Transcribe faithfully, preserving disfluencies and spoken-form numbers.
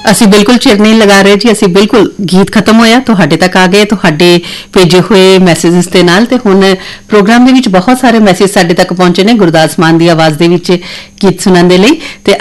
ਅਸੀਂ ਬਿਲਕੁਲ ਚਿਰ ਨਹੀਂ ਲਗਾ ਰਹੇ ਜੀ, ਅਸੀਂ ਬਿਲਕੁਲ ਗੀਤ ਖਤਮ ਹੋਇਆ ਤੁਹਾਡੇ ਤੱਕ ਆ ਗਏ ਤੁਹਾਡੇ ਭੇਜੇ ਹੋਏ ਮੈਸੇजेस ਦੇ ਨਾਲ। ਤੇ ਹੁਣ ਪ੍ਰੋਗਰਾਮ ਦੇ ਵਿੱਚ ਬਹੁਤ ਸਾਰੇ ਮੈਸੇਜ ਸਾਡੇ ਤੱਕ ਪਹੁੰਚੇ ਨੇ ਗੁਰਦਾਸ ਮਾਨ ਦੀ ਆਵਾਜ਼ ਦੇ ਵਿੱਚ ਗੀਤ ਸੁਣਨ ਦੇ ਲਈ। ਤੇ